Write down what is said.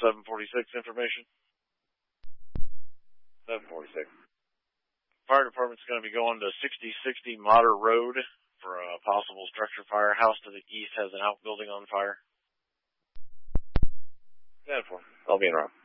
746 information. 746. Fire department's going to be going to 6060 Motter Road for a possible structure fire. House to the east has an outbuilding on fire. 10-4. I'll be in route.